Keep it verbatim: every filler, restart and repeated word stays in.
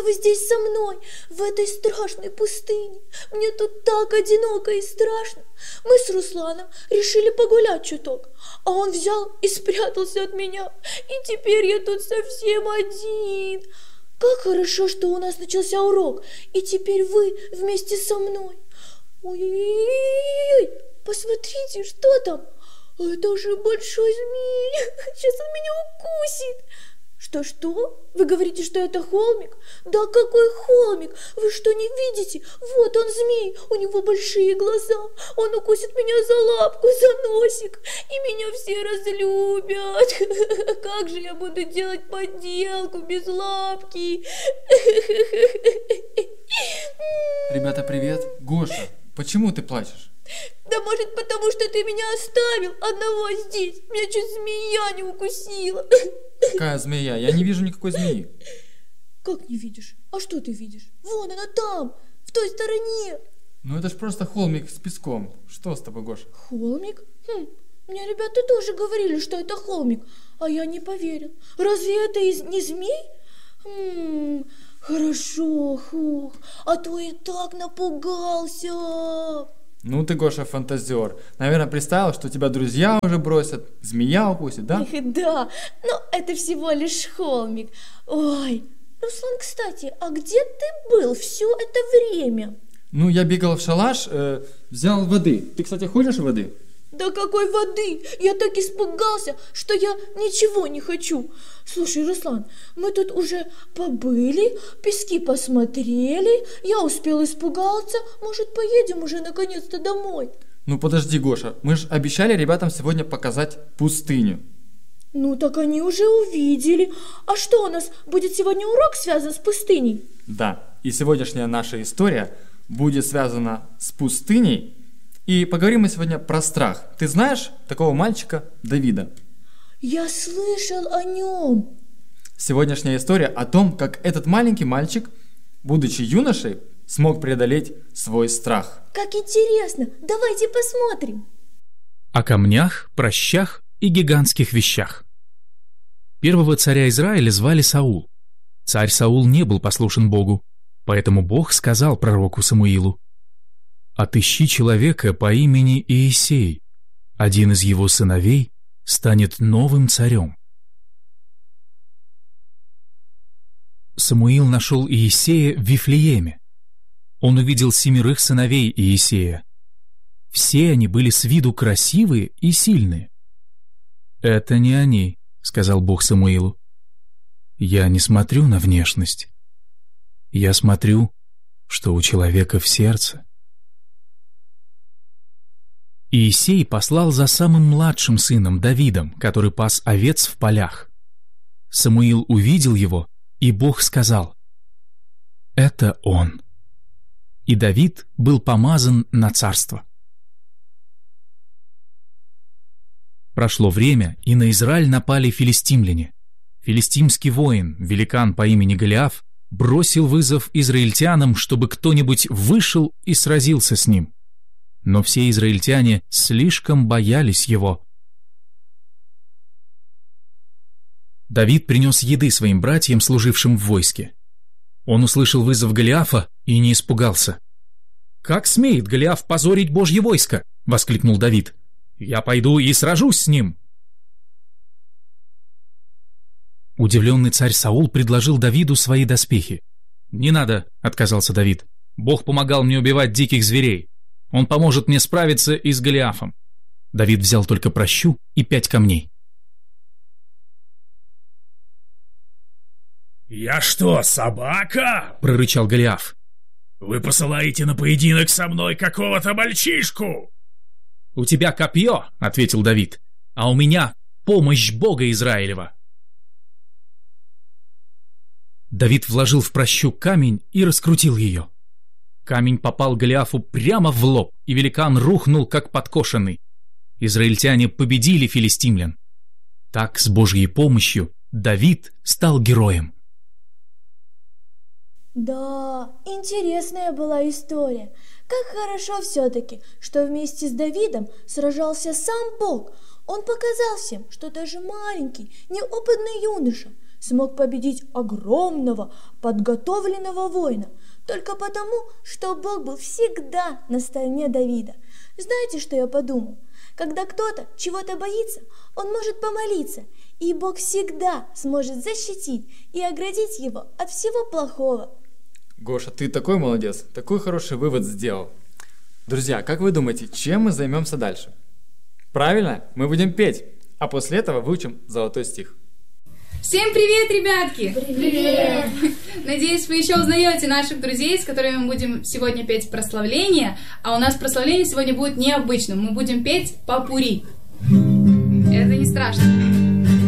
вы здесь со мной, в этой страшной пустыне. Мне тут так одиноко и страшно. Мы с Русланом решили погулять чуток, а он взял и спрятался от меня, и теперь я тут совсем один. Как хорошо, что у нас начался урок, и теперь вы вместе со мной. Ой-ой-ой, посмотрите, что там? Это же большой змей, сейчас он меня укусит. Что-что? Вы говорите, что это холмик? Да какой холмик? Вы что, не видите? Вот он, змей, у него большие глаза. Он укусит меня за лапку, за носик, и меня все разлюбят. Как же я буду делать поделку без лапки? Ребята, привет. Гоша, почему ты плачешь? Да может потому, что ты меня оставил одного здесь. Меня чуть змея не укусила. Какая змея? Я не вижу никакой змеи. Как не видишь? А что ты видишь? Вон она там, в той стороне. Ну это ж просто холмик с песком. Что с тобой, Гоша? Холмик? Хм, мне ребята тоже говорили, что это холмик, а я не поверил. Разве это и не змей? Хм, хорошо, хух, а то и так напугался. Ну ты, Гоша, фантазер. Наверное, представил, что тебя друзья уже бросят, змея укусит, да? Да, но это всего лишь холмик. Ой, Руслан, кстати, а где ты был все это время? Ну, я бегал в шалаш, э, взял воды. Ты, кстати, хочешь воды? Да какой воды? Я так испугался, что я ничего не хочу. Слушай, Руслан, мы тут уже побыли, пески посмотрели, я успел испугаться. Может, поедем уже наконец-то домой? Ну подожди, Гоша, мы же обещали ребятам сегодня показать пустыню. Ну так они уже увидели. А что, у нас будет сегодня урок связан с пустыней? Да, и сегодняшняя наша история будет связана с пустыней. И поговорим мы сегодня про страх. Ты знаешь такого мальчика Давида? Я слышал о нем. Сегодняшняя история о том, как этот маленький мальчик, будучи юношей, смог преодолеть свой страх. Как интересно, давайте посмотрим. О камнях, пращах и гигантских вещах. Первого царя Израиля звали Саул. Царь Саул не был послушен Богу, поэтому Бог сказал пророку Самуилу: «Отыщи человека по имени Иессей, один из его сыновей станет новым царем». Самуил нашел Иессея в Вифлееме. Он увидел семерых сыновей Иессея. Все они были с виду красивые и сильные. «Это не они», — сказал Бог Самуилу. «Я не смотрю на внешность. Я смотрю, что у человека в сердце». Иессей послал за самым младшим сыном Давидом, который пас овец в полях. Самуил увидел его, и Бог сказал: «Это он». И Давид был помазан на царство. Прошло время, и на Израиль напали филистимляне. Филистимский воин, великан по имени Голиаф, бросил вызов израильтянам, чтобы кто-нибудь вышел и сразился с ним. Но все израильтяне слишком боялись его. Давид принес еды своим братьям, служившим в войске. Он услышал вызов Голиафа и не испугался. «Как смеет Голиаф позорить Божье войско?» — воскликнул Давид. «Я пойду и сражусь с ним». Удивленный царь Саул предложил Давиду свои доспехи. «Не надо», — отказался Давид. «Бог помогал мне убивать диких зверей. Он поможет мне справиться и с Голиафом». Давид взял только пращу и пять камней. «Я что, собака?» — прорычал Голиаф. «Вы посылаете на поединок со мной какого-то мальчишку!» «У тебя копье», — ответил Давид, — «а у меня помощь Бога Израилева». Давид вложил в пращу камень и раскрутил ее. Камень попал Голиафу прямо в лоб, и великан рухнул, как подкошенный. Израильтяне победили филистимлян. Так, с Божьей помощью, Давид стал героем. Да, интересная была история. Как хорошо все-таки, что вместе с Давидом сражался сам Бог. Он показал всем, что даже маленький, неопытный юноша смог победить огромного, подготовленного воина, только потому, что Бог был всегда на стороне Давида. Знаете, что я подумал? Когда кто-то чего-то боится, он может помолиться, и Бог всегда сможет защитить и оградить его от всего плохого. Гоша, ты такой молодец, такой хороший вывод сделал. Друзья, как вы думаете, чем мы займемся дальше? Правильно, мы будем петь, а после этого выучим золотой стих. Всем привет, ребятки! Привет! Надеюсь, вы еще узнаете наших друзей, с которыми мы будем сегодня петь прославление. А у нас прославление сегодня будет необычным. Мы будем петь попурри. Это не страшно.